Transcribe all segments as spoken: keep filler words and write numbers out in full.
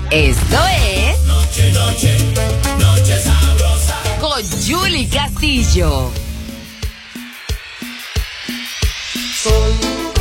Esto es Noche, noche, noche sabrosa con Yuli Castillo. Soy,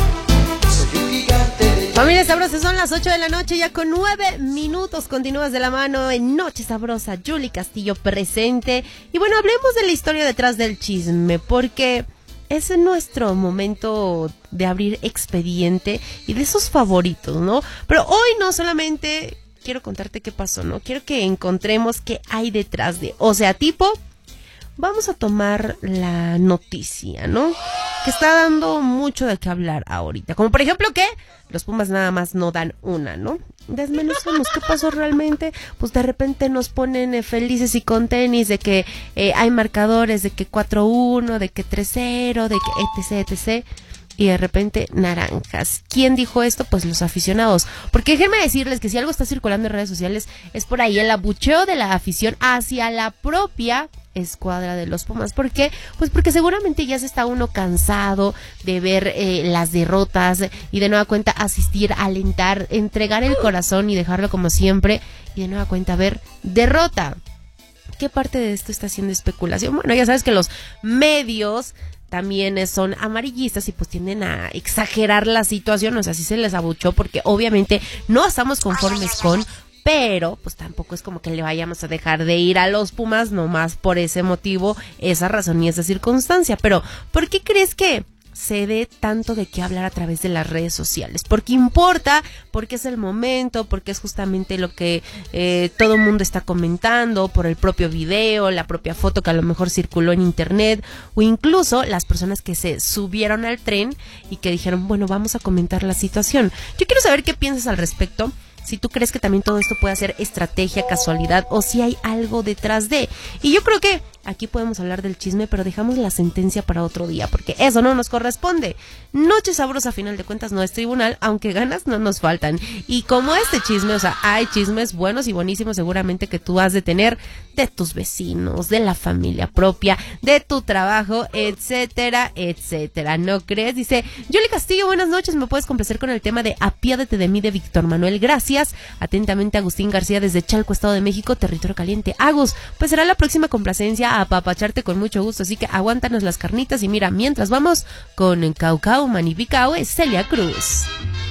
soy un gigante de... Familia Sabrosa, son las ocho de la noche, ya con nueve minutos. Continúas de la mano en Noche Sabrosa, Yuli Castillo presente. Y bueno, hablemos de la historia detrás del chisme, porque es nuestro momento de abrir expediente y de esos favoritos, ¿no? Pero hoy no solamente quiero contarte qué pasó, ¿no? Quiero que encontremos qué hay detrás de, o sea, tipo, vamos a tomar la noticia, ¿no? Que está dando mucho de qué hablar ahorita. Como por ejemplo que los Pumas nada más no dan una, ¿no? Desmenuzamos qué pasó realmente. Pues de repente nos ponen eh, felices y con tenis de que eh, hay marcadores, de que cuatro uno, de que tres cero, de que etc, etc. Y de repente naranjas. ¿Quién dijo esto? Pues los aficionados. Porque déjenme decirles que si algo está circulando en redes sociales es por ahí el abucheo de la afición hacia la propia escuadra de los Pumas. ¿Por qué? Pues porque seguramente ya se está uno cansado de ver eh, las derrotas y de nueva cuenta asistir, alentar, entregar el corazón y dejarlo como siempre y de nueva cuenta ver derrota. ¿Qué parte de esto está haciendo especulación? Bueno, ya sabes que los medios también son amarillistas y pues tienden a exagerar la situación, o sea, sí se les abuchó porque obviamente no estamos conformes con, pero pues tampoco es como que le vayamos a dejar de ir a los Pumas nomás por ese motivo, esa razón y esa circunstancia. Pero, ¿por qué crees que se dé tanto de qué hablar a través de las redes sociales? Porque importa, porque es el momento, porque es justamente lo que eh, todo el mundo está comentando, por el propio video, la propia foto que a lo mejor circuló en internet, o incluso las personas que se subieron al tren y que dijeron, bueno, vamos a comentar la situación. Yo quiero saber qué piensas al respecto. Si tú crees que también todo esto puede ser estrategia, casualidad, o si hay algo detrás de. Y yo creo que aquí podemos hablar del chisme, pero dejamos la sentencia para otro día, porque eso no nos corresponde. Noche Sabrosa, a final de cuentas, no es tribunal, aunque ganas no nos faltan. Y como este chisme, o sea, hay chismes buenos y buenísimos seguramente que tú has de tener de tus vecinos, de la familia propia, de tu trabajo, etcétera, etcétera. ¿No crees? Dice, Yuli Castillo, buenas noches, ¿me puedes complacer con el tema de Apiádate de mí de Víctor Manuel? Gracias. Atentamente, Agustín García desde Chalco, Estado de México, territorio caliente. Agus, pues será la próxima complacencia a apapacharte con mucho gusto, así que aguántanos las carnitas y mira, mientras vamos con Caucao Manibicao, es Celia Cruz.